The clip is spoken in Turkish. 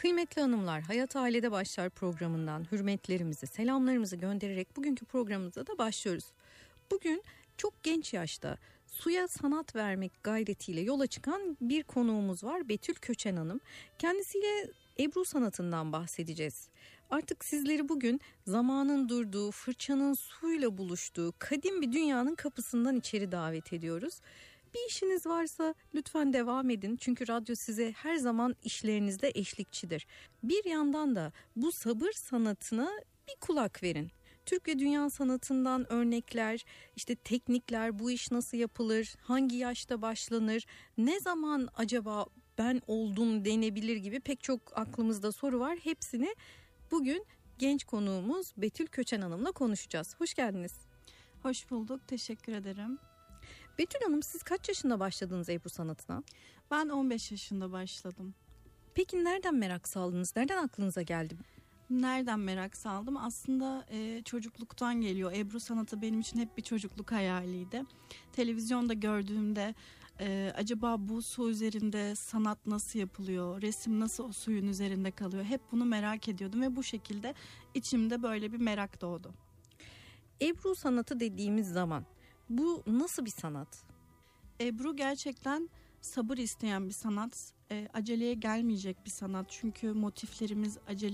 Kıymetli hanımlar, Hayat Ailede Başlar programından hürmetlerimizi, selamlarımızı göndererek bugünkü programımıza da başlıyoruz. Bugün çok genç yaşta suya sanat vermek gayretiyle yola çıkan bir konuğumuz var, Betül Köçen Hanım. Kendisiyle Ebru sanatından bahsedeceğiz. Artık sizleri bugün zamanın durduğu, fırçanın suyla buluştuğu kadim bir dünyanın kapısından içeri davet ediyoruz. Bir işiniz varsa lütfen devam edin. Çünkü radyo size her zaman işlerinizde eşlikçidir. Bir yandan da bu sabır sanatına bir kulak verin. Türk ve dünya sanatından örnekler, işte teknikler, bu iş nasıl yapılır, hangi yaşta başlanır, ne zaman acaba ben oldum denebilir gibi pek çok aklımızda soru var. Hepsini bugün genç konuğumuz Betül Köçen Hanım'la konuşacağız. Hoş geldiniz. Hoş bulduk, teşekkür ederim. Betül Hanım, siz kaç yaşında başladınız Ebru sanatına? Ben 15 yaşında başladım. Peki nereden merak saldınız? Nereden aklınıza geldi? Nereden merak saldım? Aslında çocukluktan geliyor. Ebru sanatı benim için hep bir çocukluk hayaliydi. Televizyonda gördüğümde acaba bu su üzerinde sanat nasıl yapılıyor? Resim nasıl o suyun üzerinde kalıyor? Hep bunu merak ediyordum ve bu şekilde içimde böyle bir merak doğdu. Ebru sanatı dediğimiz zaman bu nasıl bir sanat? Ebru gerçekten sabır isteyen bir sanat. Aceleye gelmeyecek bir sanat. Çünkü motiflerimiz aceleye